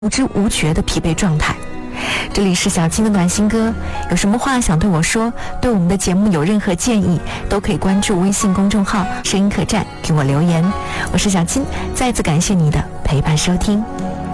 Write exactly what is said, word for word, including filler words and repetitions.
无知无觉的疲惫状态。这里是小青的暖心歌，有什么话想对我说，对我们的节目有任何建议，都可以关注微信公众号声音客栈给我留言。我是小青，再次感谢你的陪伴收听。